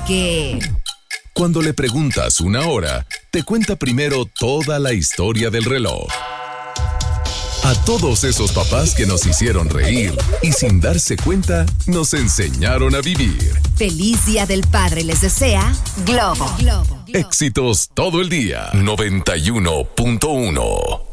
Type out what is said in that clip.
porque... Cuando le preguntas una hora, te cuenta primero toda la historia del reloj. A todos esos papás que nos hicieron reír y sin darse cuenta, nos enseñaron a vivir. Feliz Día del Padre les desea Globo. Éxitos todo el día. 91.1